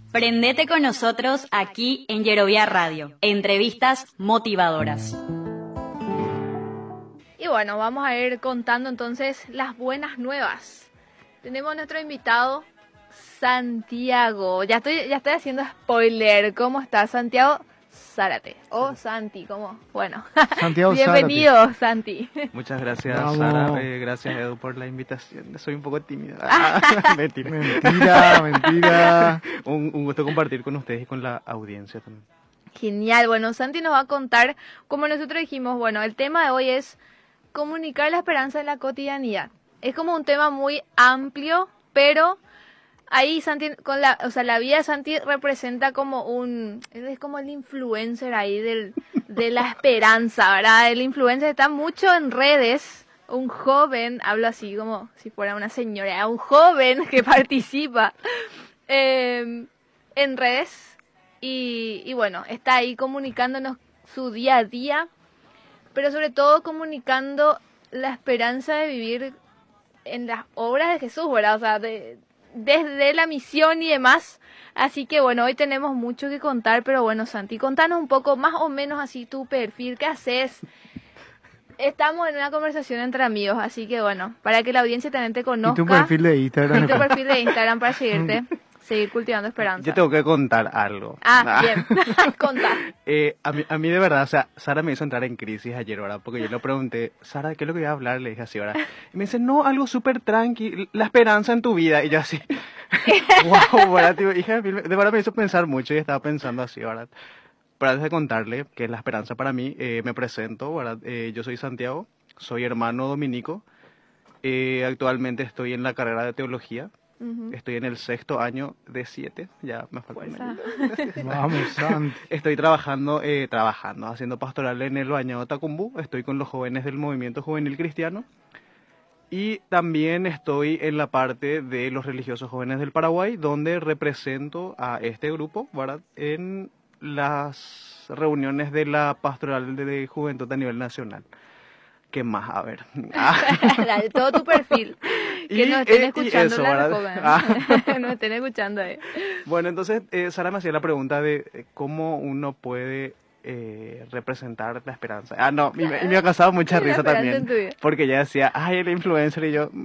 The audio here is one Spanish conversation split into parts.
Prendete con nosotros aquí en Yerovia Radio. Entrevistas motivadoras. Y bueno, vamos a ir contando entonces las buenas nuevas. Tenemos a nuestro invitado, Santiago. Ya estoy haciendo spoiler. ¿Cómo estás, Santiago Zárate? O Santi, ¿cómo? Bueno, Santiago bienvenido, Zárate. Santi. Muchas gracias, Vamos. Sara. Gracias, Edu, por la invitación. Soy un poco tímida. Mentira. Mentira. Un gusto compartir con ustedes y con la audiencia también. Genial. Bueno, Santi nos va a contar, como nosotros dijimos, bueno, el tema de hoy es comunicar la esperanza en la cotidianidad. Es como un tema muy amplio, pero ahí Santi, la vida de Santi representa como es como el influencer ahí de la esperanza, ¿verdad? El influencer está mucho en redes, un joven, hablo así como si fuera una señora, un joven que participa en redes y bueno, está ahí comunicándonos su día a día, pero sobre todo comunicando la esperanza de vivir en las obras de Jesús, ¿verdad? O sea, desde la misión y demás. Así que bueno, hoy tenemos mucho que contar, pero bueno, Santi, contanos un poco, más o menos así tu perfil, ¿qué haces? Estamos en una conversación entre amigos, así que bueno, para que la audiencia también te conozca. ¿Y tu perfil de Instagram? Y tu perfil de Instagram para seguirte, seguir cultivando esperanza. Yo tengo que contar algo. Bien, contá. A mí de verdad, o sea, Sara me hizo entrar en crisis ayer, ¿verdad? Porque yo le pregunté, Sara, ¿qué es lo que voy a hablar? Le dije así, ¿verdad? Y me dice, no, algo súper tranqui, la esperanza en tu vida. Y yo así, wow, ¿verdad? Tío, hija, de verdad me hizo pensar mucho y estaba pensando así, ¿verdad? Pero antes de contarle qué es la esperanza para mí, me presento, ¿verdad? Yo soy Santiago, soy hermano dominico, actualmente estoy en la carrera de teología. Estoy en el 6º año de 7, ya me falta un año. Vamos, Santi. Estoy trabajando, haciendo pastoral en el Bañado Tacumbú. Estoy con los jóvenes del movimiento juvenil cristiano. Y también estoy en la parte de los religiosos jóvenes del Paraguay, donde represento a este grupo, ¿verdad? En las reuniones de la pastoral de juventud a nivel nacional. ¿Qué más? A ver. Dale, todo tu perfil. Que nos estén escuchando eso, la ¿verdad? joven. Nos estén escuchando ahí. Bueno, entonces Sara me hacía la pregunta de cómo uno puede representar la esperanza. No, y me ha causado mucha risa también. Porque ella decía, ay, el influencer, y yo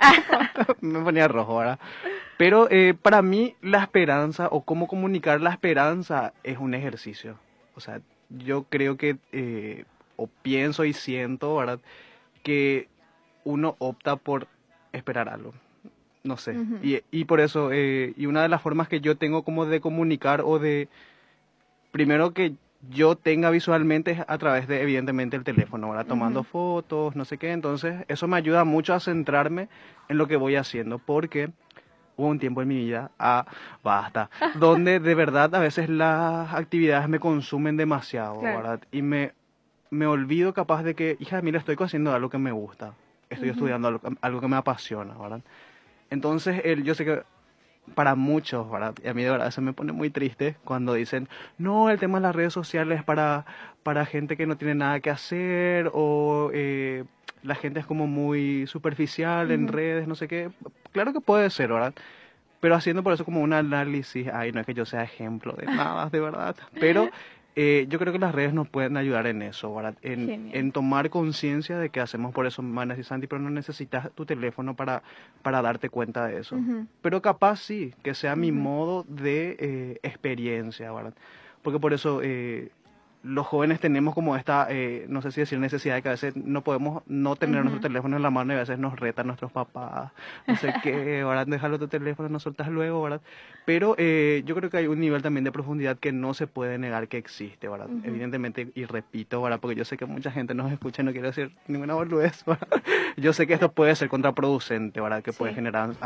me ponía rojo, ¿verdad? Pero para mí la esperanza o cómo comunicar la esperanza es un ejercicio. O sea, yo creo que, o pienso y siento, ¿verdad? Que uno opta por esperar algo. No sé. Y por eso, y una de las formas que yo tengo como de comunicar o de, primero que yo tenga visualmente es a través de, evidentemente, el teléfono, ¿verdad? Tomando fotos, no sé qué. Entonces, eso me ayuda mucho a centrarme en lo que voy haciendo, porque hubo un tiempo en mi vida, basta, donde de verdad a veces las actividades me consumen demasiado, claro, ¿verdad? Y me olvido capaz de que, hija, mira, estoy haciendo algo que me gusta, estoy estudiando algo que me apasiona, ¿verdad? Entonces, yo sé que para muchos, ¿verdad? Y a mí de verdad se me pone muy triste cuando dicen, no, el tema de las redes sociales es para gente que no tiene nada que hacer, o la gente es como muy superficial en redes, no sé qué. Claro que puede ser, ¿verdad? Pero haciendo por eso como un análisis, no es que yo sea ejemplo de nada, de verdad, pero yo creo que las redes nos pueden ayudar en eso, ¿verdad? En tomar conciencia de que hacemos por eso, Manas y Santi, pero no necesitas tu teléfono para darte cuenta de eso. Pero capaz sí, que sea mi modo de experiencia, ¿verdad? Porque por eso los jóvenes tenemos como esta, no sé si decir necesidad de que a veces no podemos no tener nuestro teléfono en la mano y a veces nos retan nuestros papás, no sé qué, ¿verdad? Déjalo tu teléfono, no sueltas luego, ¿verdad? Pero yo creo que hay un nivel también de profundidad que no se puede negar que existe, ¿verdad? Evidentemente, y repito, ¿verdad? Porque yo sé que mucha gente nos escucha y no quiere decir ninguna boludez, ¿verdad? Yo sé que esto puede ser contraproducente, ¿verdad? Que puede generar